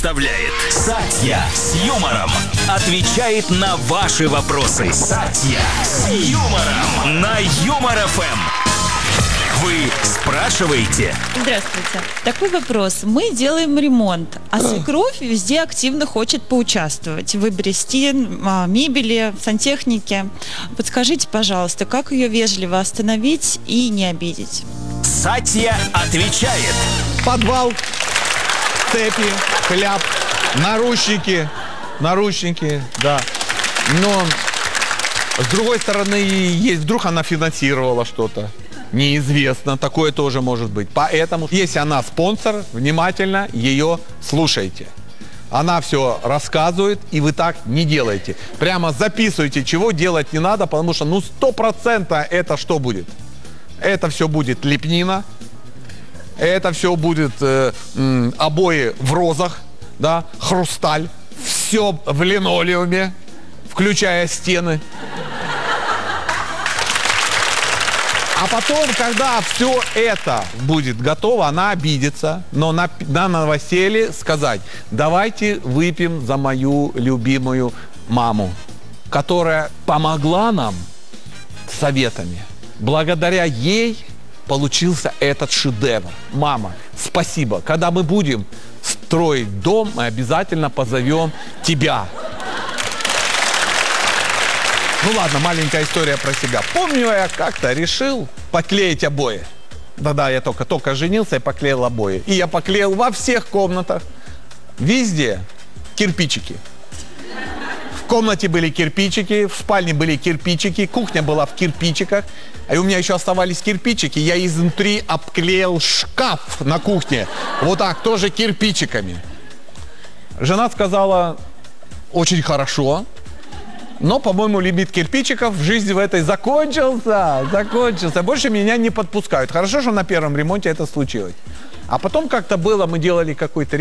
Представляет Сатья с юмором. Отвечает на ваши вопросы. Сатья с юмором на Юмор ФМ. Вы спрашиваете? Здравствуйте. Такой вопрос. Мы делаем ремонт, а свекровь везде активно хочет поучаствовать. В выборе стен, мебели, сантехники. Подскажите, пожалуйста, как ее вежливо остановить и не обидеть? Сатья отвечает. Подвал, цепи, хляб, наручники, да. Но, с другой стороны, есть, вдруг она финансировала что-то. Неизвестно, такое тоже может быть. Поэтому, если она спонсор, внимательно ее слушайте. Она все рассказывает, и вы так не делаете. Прямо записывайте, чего делать не надо, потому что, 100% это что будет? Это все будет лепнина, это все будет обои в розах, да, хрусталь, все в линолеуме, включая стены. А потом, когда все это будет готово, она обидится, но на новоселье сказать: давайте выпьем за мою любимую маму, которая помогла нам советами. Благодаря ей получился этот шедевр. Мама, спасибо. Когда мы будем строить дом, мы обязательно позовем тебя. Ну ладно, маленькая история про себя. Помню, я как-то решил поклеить обои. Да-да, я только женился и поклеил обои. И я поклеил во всех комнатах, везде кирпичики. В комнате были кирпичики, в спальне были кирпичики, кухня была в кирпичиках. И у меня еще оставались кирпичики. Я изнутри обклеил шкаф на кухне. Вот так, тоже кирпичиками. Жена сказала: очень хорошо. Но, по-моему, лимит кирпичиков в жизни в этой закончился. Больше меня не подпускают. Хорошо, что на первом ремонте это случилось. А потом как-то было, мы делали какой-то ремонт.